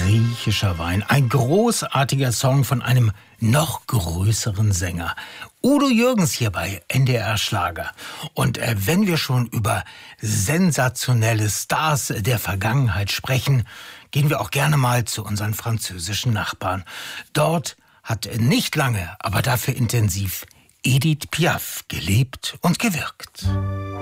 griechischer Wein. Ein großartiger Song von einem noch größeren Sänger. Udo Jürgens hier bei NDR Schlager. Und wenn wir schon über sensationelle Stars der Vergangenheit sprechen, gehen wir auch gerne mal zu unseren französischen Nachbarn. Dort hat nicht lange, aber dafür intensiv Edith Piaf gelebt und gewirkt.